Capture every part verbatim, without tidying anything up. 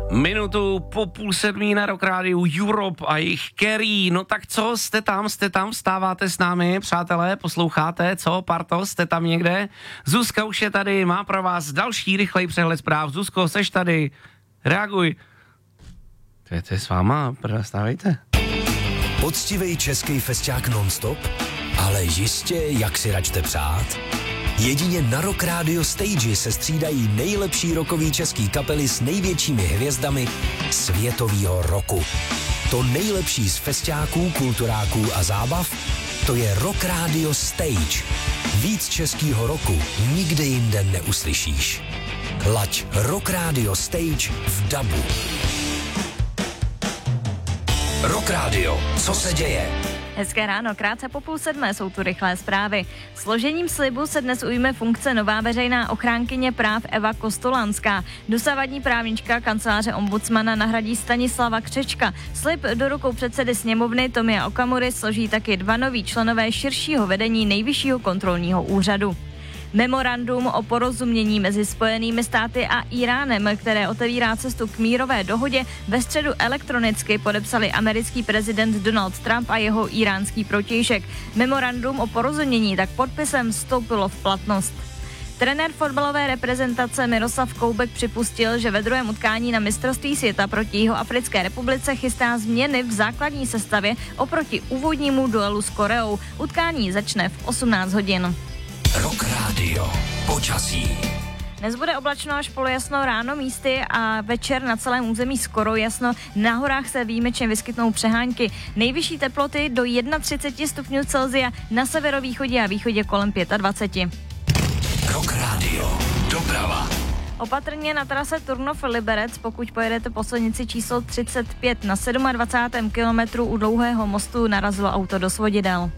Minutu po půl sedmí na Rock Radio Europe a jejich Kerry. No tak co, jste tam, jste tam, vstáváte s námi, přátelé, posloucháte, co, parto, jste tam někde? Zuzka už je tady, má pro vás další rychlej přehled zpráv. Zuzko, seš tady, reaguj. To je, to je s váma, vstávejte. Poctivej český festiák non-stop, ale jistě, jak si račte přát. Jedině na Rock Radio Stage se střídají nejlepší rockový český kapely s největšími hvězdami světovýho roku. To nejlepší z festiáků, kulturáků a zábav, to je Rock Radio Stage. Víc českýho roku nikde jinde neuslyšíš. Laď Rock Radio Stage v dabu. Rock Radio, co se děje? Hezké ráno, krátce po půl sedmé jsou tu rychlé zprávy. Složením slibu se dnes ujme funkce nová veřejná ochránkyně práv Eva Kostolanská. Dosavadní právnička kanceláře ombudsmana nahradí Stanislava Křečka. Slib do rukou předsedy sněmovny Tomia Okamury složí taky dva noví členové širšího vedení Nejvyššího kontrolního úřadu. Memorandum o porozumění mezi Spojenými státy a Iránem, které otevírá cestu k mírové dohodě, ve středu elektronicky podepsali americký prezident Donald Trump a jeho iránský protějšek. Memorandum o porozumění tak podpisem vstoupilo v platnost. Trenér fotbalové reprezentace Miroslav Koubek připustil, že ve druhém utkání na mistrovství světa proti Jihoafrické republice chystá změny v základní sestavě oproti úvodnímu duelu s Koreou. Utkání začne v osmnáct hodin. Rock Radio. Počasí. Dnes bude oblačno až polojasno ráno místy a večer na celém území skoro jasno. Na horách se výjimečně vyskytnou přehánky. Nejvyšší teploty do třicet jedna stupňů Celsia, na severovýchodě a východě kolem dvacet pět. Rock Radio. Doprava. Opatrně na trase Turnov-Liberec, pokud pojedete po silnici číslo třicet pět na dvacátém sedmém kilometru u Dlouhého mostu narazilo auto do svodidel.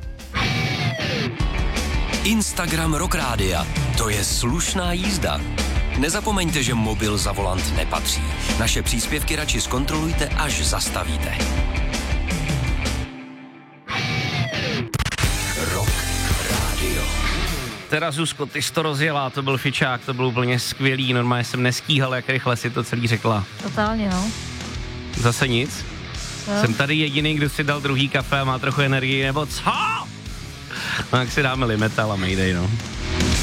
Instagram Rock Rádia. To je slušná jízda. Nezapomeňte, že mobil za volant nepatří. Naše příspěvky radši zkontrolujte, až zastavíte. Rock Radio. Teda Zuzko, ty jsi to rozjela, to byl fičák, to byl úplně skvělý, normálně jsem neskýhal, jak rychle si to celý řekla. Totálně, no. Zase nic? No. Jsem tady jediný, kdo si dal druhý kafe a má trochu energii, nebo co? No, jak si dáme Limetal a Mayday, no.